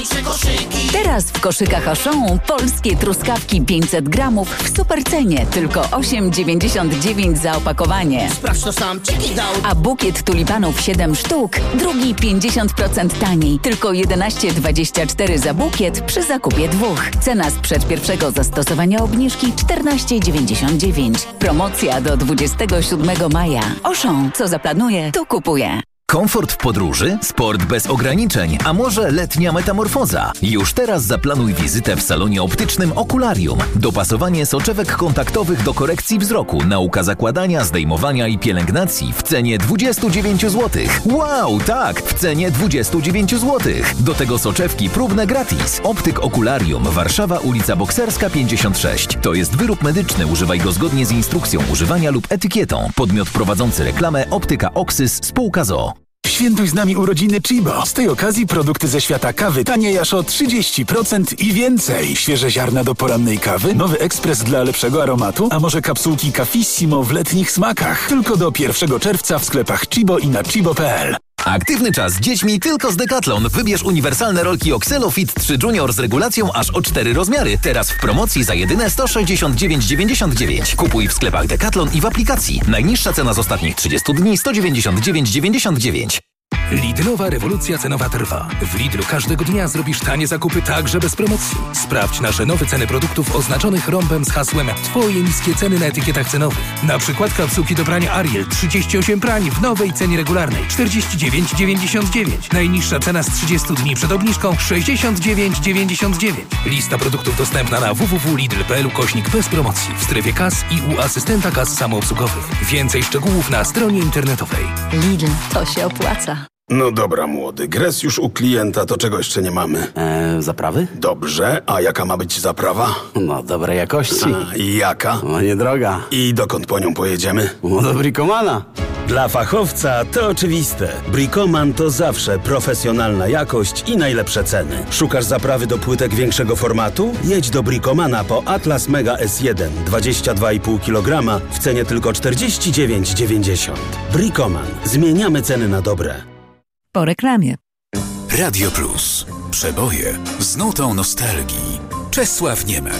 najtańsze koszyki. Teraz w koszykach Auchan polskie truskawki 500 gramów w supercenie, tylko 8,99 za opakowanie. Sprawdź to sam, Ciki dał. A bukiet tulipanów 7 sztuk, drugi 50% taniej, tylko 11,24 za bukiet przy zakupie 2. Cena sprzed pierwszego zastosowania obniżki 14,99. Promocja do 27 maja. Auchan, co zaplanuje, to kupuje. Komfort w podróży? Sport bez ograniczeń, a może letnia metamorfoza? Już teraz zaplanuj wizytę w salonie optycznym Okularium. Dopasowanie soczewek kontaktowych do korekcji wzroku, nauka zakładania, zdejmowania i pielęgnacji w cenie 29 zł. Wow, tak, w cenie 29 zł. Do tego soczewki próbne gratis. Optyk Okularium, Warszawa, ulica Bokserska 56. To jest wyrób medyczny, używaj go zgodnie z instrukcją używania lub etykietą. Podmiot prowadzący reklamę Optyka Oxys spółka ZOO. Świętuj z nami urodziny Chibo. Z tej okazji produkty ze świata kawy taniej aż o 30% i więcej. Świeże ziarna do porannej kawy, nowy ekspres dla lepszego aromatu, a może kapsułki Cafissimo w letnich smakach. Tylko do 1 czerwca w sklepach Chibo i na chibo.pl. Aktywny czas z dziećmi tylko z Decathlon. Wybierz uniwersalne rolki Oxelo Fit 3 Junior z regulacją aż o 4 rozmiary. Teraz w promocji za jedyne 169,99. Kupuj w sklepach Decathlon i w aplikacji. Najniższa cena z ostatnich 30 dni 199,99. Lidlowa rewolucja cenowa trwa. W Lidlu każdego dnia zrobisz tanie zakupy także bez promocji. Sprawdź nasze nowe ceny produktów oznaczonych rąbem z hasłem Twoje niskie ceny na etykietach cenowych. Na przykład kapsułki do prania Ariel 38 prań w nowej cenie regularnej 49,99. Najniższa cena z 30 dni przed obniżką 69,99. Lista produktów dostępna na www.lidl.pl bez promocji w strefie kas i u asystenta kas samoobsługowych. Więcej szczegółów na stronie internetowej. Lidl, to się opłaca. No dobra, młody, gres już u klienta, to czego jeszcze nie mamy? Zaprawy? Dobrze, a jaka ma być zaprawa? No, dobrej jakości. A, i jaka? No, niedroga. I dokąd po nią pojedziemy? No, do Bricomana. Dla fachowca to oczywiste. Bricoman to zawsze profesjonalna jakość i najlepsze ceny. Szukasz zaprawy do płytek większego formatu? Jedź do Bricomana po Atlas Mega S1 22,5 kg w cenie tylko 49,90. Bricoman. Zmieniamy ceny na dobre. Po reklamie. Radio Plus. Przeboje z nutą nostalgii. Czesław Niemen.